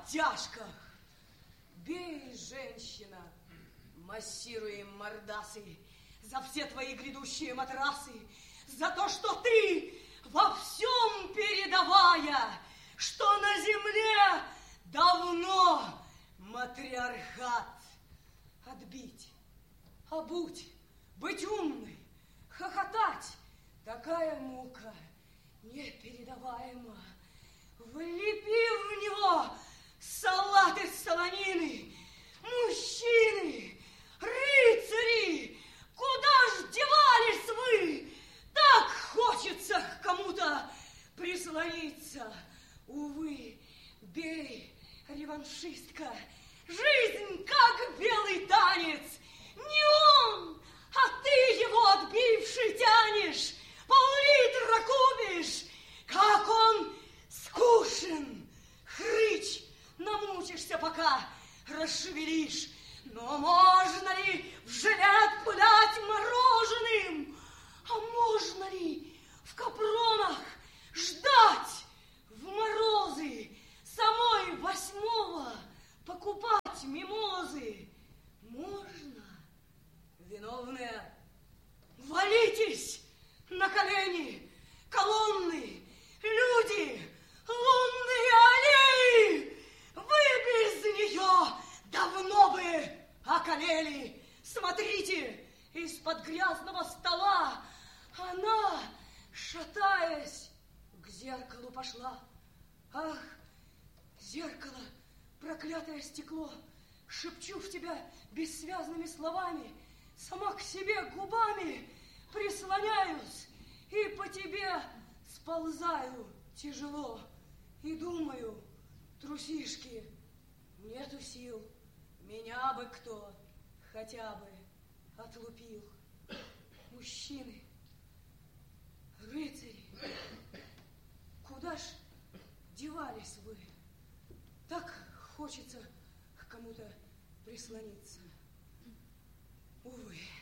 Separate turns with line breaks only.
подтяжках. Бей, женщина, массируем мордасы за все твои грядущие матрасы, за то, что ты во всем передовая, что на земле давно матриархат. Отбить, обуть, быть умной, хохотать, такая мука непередаваема. Влепи в него салат из солонины, мужчины, рыцари, куда ж девались вы? Так хочется к кому-то прислониться. Увы, бей, реваншистка, жизнь как белый танец. Не он, а ты его отбивший тянешь, пол-литра купишь. Как он скучен, хрыч, намучишься, пока расшевелишь. Но можно ли в жилет пулять мороженым? А можно ли в капронах ждать в морозы самой 8-го покупать мимозы? Можно. Виновные, валитесь на колени, колонны, люди, лунные аллеи. Вы без нее давно бы околели. Смотрите, из-под грязного стола она, шатаясь, к зеркалу пошла. Ах, зеркало, проклятое стекло, шепчу в тебя бессвязными словами, сама к себе губами прислоняюсь и по тебе сползаю тяжело. И думаю, трусишки, нету сил, меня бы кто хотя бы отлупил. Мужчины, рыцари, куда ж девались вы? Так хочется к кому-то прислониться. Увы.